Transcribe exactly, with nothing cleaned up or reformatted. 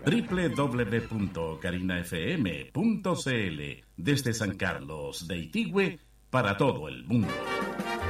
doble u doble u doble u punto carina f m punto c l desde San Carlos de Itigüe para todo el mundo.